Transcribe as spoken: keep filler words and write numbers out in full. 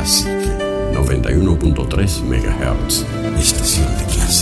Cacique. noventa y uno punto tres megahertz. Estación de